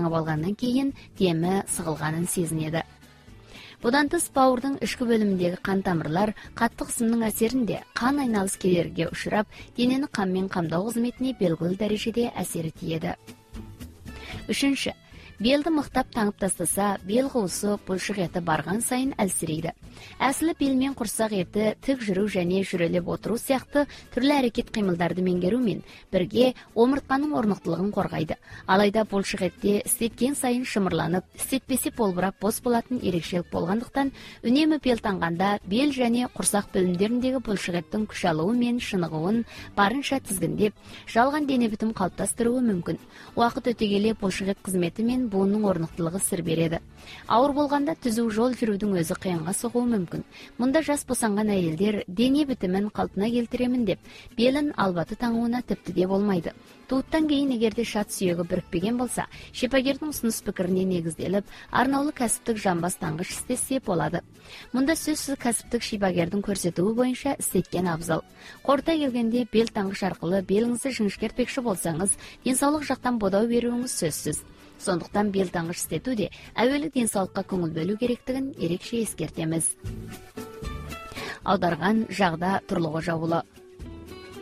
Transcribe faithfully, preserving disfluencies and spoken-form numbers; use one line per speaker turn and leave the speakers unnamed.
таңып алгандан кийин теми сыгылганын сезинет. Будан тыш бауырдың ішкі бөліміндегі қан тамырлар қатты қысымның әсерінде қан айналыс кедергіге ұшырап, денені қанмен қамдау қызметіне белгілі дәрежеде әсері тиеді. Үшінші, белді мықтап таңып тастаса, бел қуысы бұлшық еті барған сайын әлсірейді. Әсілі белмен құрсақ еті тік жүру және жүрелеп отыру сияқты түрлі әрекет қимылдарды меңгерумен бірге омыртқаның орнықтылығын қорғайды. Алайда бұлшық етте істеткен сайын шымырланып, істетпесе болбырап бос болатын ерекшелік болғандықтан, үнемі бел таңғанда бел және құрсақ бөлімдеріндегі бұлшық еттің күш алуы мен шынығуын барынша тізгіндеп, жалған дене бітім қалыптастыруы мүмкін. Уақыт өте келе бұлшық ет қызметі мен буынның орнықтылығы сыр береді. Ауыр болғанда түзу жол жүрудің өзі қиынға соғуы мүмкін. Мұнда жас босанған әйелдер дене бітімін қалпына келтіремін деп, белін албаты таңуына тіпті де болмайды. Туыттан кейін егерде шат сүйегі бірікпеген болса, шипагердің ұсыныс пікіріне негізделіп, арнаулы кәсіптік жамбас таңғыш істесе болады. Мұнда сөзсіз кәсіптік шипагердің көрсетуі бойынша істеткен абзал. Қорыта келгенде бел таңғыш арқылы беліңізді жіңішкертпекші болсаңыз, денсаулық жақтан бодау беруіңіз сөзсіз. Сондықтан бел таңғыш істетуде әуелі денсаулыққа көңіл бөлу керектігін ерекше ескертеміз. Аударған Жағда Тұрлығы Жаулы.